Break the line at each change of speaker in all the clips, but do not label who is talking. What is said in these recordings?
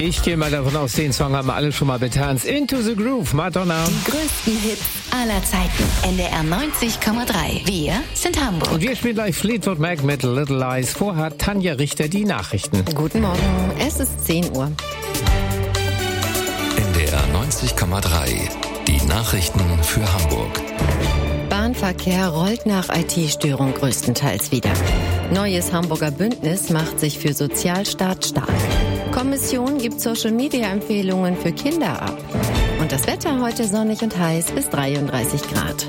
Ich gehe mal davon aus, den Song haben alle schon mal betanzt. Into the Groove, Madonna.
Die größten Hits aller Zeiten. NDR 90,3. Wir sind Hamburg.
Und wir spielen gleich Fleetwood Mac mit Little Lies. Vorher hat Tanja Richter die Nachrichten.
Guten Morgen, es ist 10 Uhr.
NDR 90,3. Die Nachrichten für Hamburg.
Bahnverkehr rollt nach IT-Störung größtenteils wieder. Neues Hamburger Bündnis macht sich für Sozialstaat stark. Kommission gibt Social-Media-Empfehlungen für Kinder ab. Und das Wetter heute sonnig und heiß bis 33 Grad.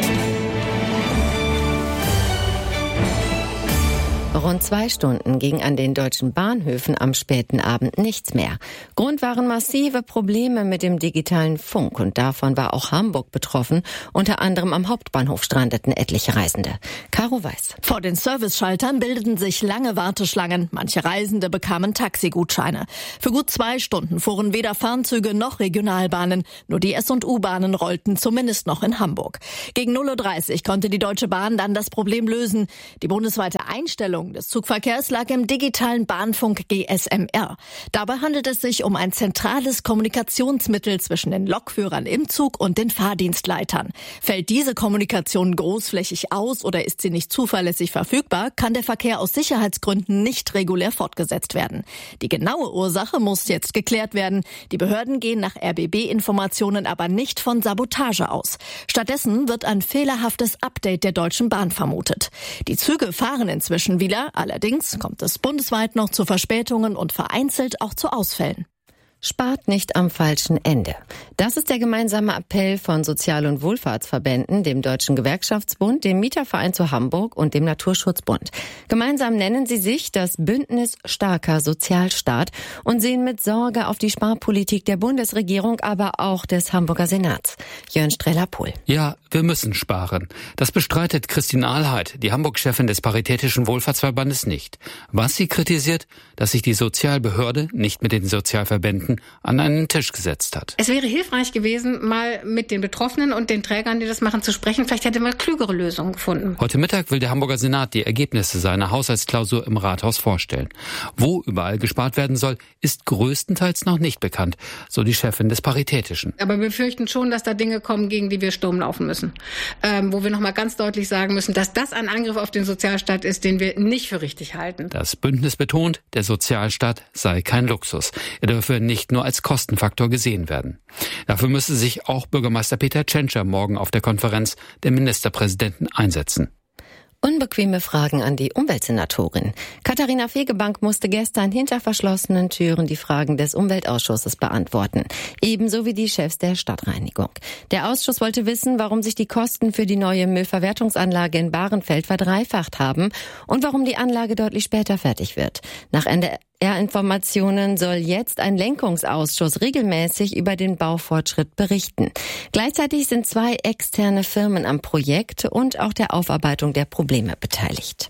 Rund 2 Stunden ging an den deutschen Bahnhöfen am späten Abend nichts mehr. Grund waren massive Probleme mit dem digitalen Funk und davon war auch Hamburg betroffen. Unter anderem am Hauptbahnhof strandeten etliche Reisende. Caro Weiß.
Vor den Serviceschaltern bildeten sich lange Warteschlangen. Manche Reisende bekamen Taxigutscheine. Für gut 2 Stunden fuhren weder Fernzüge noch Regionalbahnen. Nur die S- und U-Bahnen rollten zumindest noch in Hamburg. Gegen 0:30 Uhr konnte die Deutsche Bahn dann das Problem lösen. Die bundesweite Einstellung des Zugverkehrs lag im digitalen Bahnfunk GSMR. Dabei handelt es sich um ein zentrales Kommunikationsmittel zwischen den Lokführern im Zug und den Fahrdienstleitern. Fällt diese Kommunikation großflächig aus oder ist sie nicht zuverlässig verfügbar, kann der Verkehr aus Sicherheitsgründen nicht regulär fortgesetzt werden. Die genaue Ursache muss jetzt geklärt werden. Die Behörden gehen nach RBB-Informationen aber nicht von Sabotage aus. Stattdessen wird ein fehlerhaftes Update der Deutschen Bahn vermutet. Die Züge fahren inzwischen wieder. Allerdings kommt es bundesweit noch zu Verspätungen und vereinzelt auch zu Ausfällen.
Spart nicht am falschen Ende. Das ist der gemeinsame Appell von Sozial- und Wohlfahrtsverbänden, dem Deutschen Gewerkschaftsbund, dem Mieterverein zu Hamburg und dem Naturschutzbund. Gemeinsam nennen sie sich das Bündnis Starker Sozialstaat und sehen mit Sorge auf die Sparpolitik der Bundesregierung, aber auch des Hamburger Senats. Jörn Streller-Pohl.
Ja, wir müssen sparen. Das bestreitet Christine Ahlheit, die Hamburg-Chefin des Paritätischen Wohlfahrtsverbandes, nicht. Was sie kritisiert, dass sich die Sozialbehörde nicht mit den Sozialverbänden an einen Tisch gesetzt hat.
Es wäre hilfreich gewesen, mal mit den Betroffenen und den Trägern, die das machen, zu sprechen. Vielleicht hätte man klügere Lösungen gefunden.
Heute Mittag will der Hamburger Senat die Ergebnisse seiner Haushaltsklausur im Rathaus vorstellen. Wo überall gespart werden soll, ist größtenteils noch nicht bekannt, so die Chefin des Paritätischen.
Aber wir befürchten schon, dass da Dinge kommen, gegen die wir Sturm laufen müssen. Wo wir nochmal ganz deutlich sagen müssen, dass das ein Angriff auf den Sozialstaat ist, den wir nicht für richtig halten.
Das Bündnis betont, der Sozialstaat sei kein Luxus. Er dürfe nicht nur als Kostenfaktor gesehen werden. Dafür müsse sich auch Bürgermeister Peter Tschentscher morgen auf der Konferenz der Ministerpräsidenten einsetzen.
Unbequeme Fragen an die Umweltsenatorin. Katharina Fegebank musste gestern hinter verschlossenen Türen die Fragen des Umweltausschusses beantworten. Ebenso wie die Chefs der Stadtreinigung. Der Ausschuss wollte wissen, warum sich die Kosten für die neue Müllverwertungsanlage in Bahrenfeld verdreifacht haben und warum die Anlage deutlich später fertig wird. Nach NDR-Informationen soll jetzt ein Lenkungsausschuss regelmäßig über den Baufortschritt berichten. Gleichzeitig sind 2 externe Firmen am Projekt und auch der Aufarbeitung der Probleme beteiligt.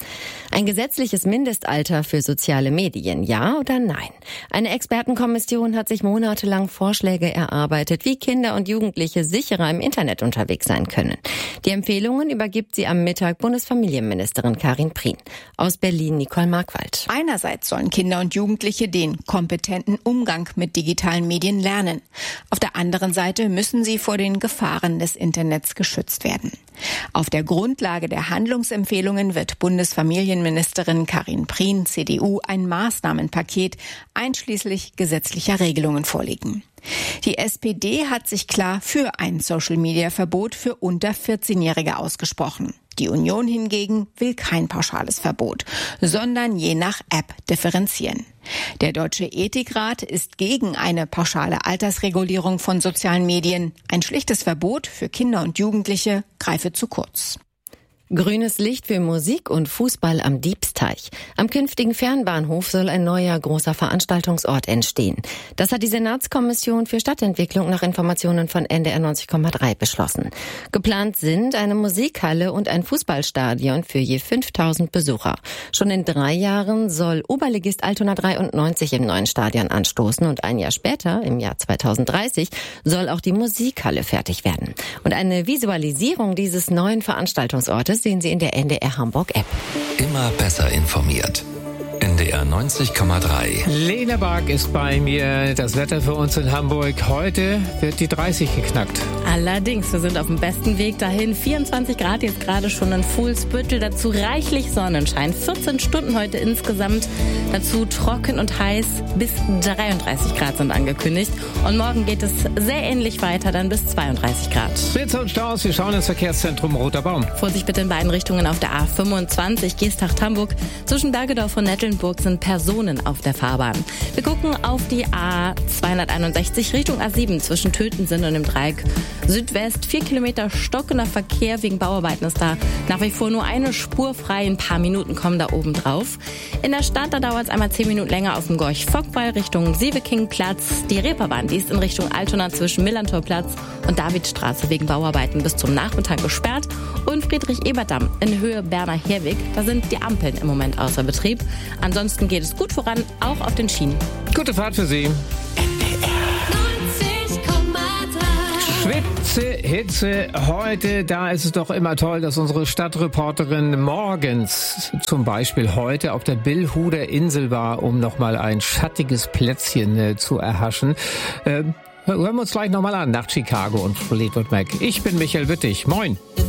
Ein gesetzliches Mindestalter für soziale Medien, ja oder nein? Eine Expertenkommission hat sich monatelang Vorschläge erarbeitet, wie Kinder und Jugendliche sicherer im Internet unterwegs sein können. Die Empfehlungen übergibt sie am Mittag Bundesfamilienministerin Karin Prien. Aus Berlin Nicole Markwald.
Einerseits sollen Kinder und Jugendliche den kompetenten Umgang mit digitalen Medien lernen. Auf der anderen Seite müssen sie vor den Gefahren des Internets geschützt werden. Auf der Grundlage der Handlungsempfehlungen wird Bundesfamilienministerin Karin Prien, CDU, ein Maßnahmenpaket einschließlich gesetzlicher Regelungen vorlegen. Die SPD hat sich klar für ein Social-Media-Verbot für unter 14-Jährige ausgesprochen. Die Union hingegen will kein pauschales Verbot, sondern je nach App differenzieren. Der Deutsche Ethikrat ist gegen eine pauschale Altersregulierung von sozialen Medien. Ein schlichtes Verbot für Kinder und Jugendliche greife zu kurz.
Grünes Licht für Musik und Fußball am Diebsteich. Am künftigen Fernbahnhof soll ein neuer großer Veranstaltungsort entstehen. Das hat die Senatskommission für Stadtentwicklung nach Informationen von NDR 90,3 beschlossen. Geplant sind eine Musikhalle und ein Fußballstadion für je 5.000 Besucher. Schon in 3 Jahren soll Oberligist Altona 93 im neuen Stadion anstoßen und ein Jahr später, im Jahr 2030, soll auch die Musikhalle fertig werden. Und eine Visualisierung dieses neuen Veranstaltungsortes sehen Sie in der NDR Hamburg App.
Immer besser informiert. NDR 90,3.
Lena Bark ist bei mir. Das Wetter für uns in Hamburg. Heute wird die 30 geknackt.
Allerdings, wir sind auf dem besten Weg dahin. 24 Grad jetzt gerade schon in Fuhlsbüttel. Dazu reichlich Sonnenschein. 14 Stunden heute insgesamt. Dazu trocken und heiß. Bis 33 Grad sind angekündigt. Und morgen geht es sehr ähnlich weiter, dann bis 32 Grad.
Blitze und Staus. Wir schauen ins Verkehrszentrum Roter Baum.
Vorsicht bitte in beiden Richtungen auf der A25 Geesthacht-Hamburg. Zwischen Bergedorf und Nettelnburg sind Personen auf der Fahrbahn. Wir gucken auf die A261 Richtung A7 zwischen Tötensen und dem Dreieck Südwest. 4 Kilometer stockender Verkehr wegen Bauarbeiten ist da nach wie vor nur eine Spur frei. Ein paar Minuten kommen da oben drauf. In der Stadt, da dauert es einmal 10 Minuten länger auf dem Gorch-Fock-Wall Richtung Sievekingplatz. Die Reeperbahn, die ist in Richtung Altona zwischen Millantorplatz und Davidstraße wegen Bauarbeiten bis zum Nachmittag gesperrt. Und Friedrich-Ebert-Damm in Höhe Berner-Herweg, da sind die Ampeln im Moment außer Betrieb. Ansonsten geht es gut voran, auch auf den Schienen.
Gute Fahrt für Sie. Schwitze, Hitze, heute, da ist es doch immer toll, dass unsere Stadtreporterin morgens zum Beispiel heute auf der Billhuder Insel war, um nochmal ein schattiges Plätzchen zu erhaschen. Hören wir uns gleich nochmal an nach Chicago und Fleetwood Mac. Ich bin Michael Wittig. Moin.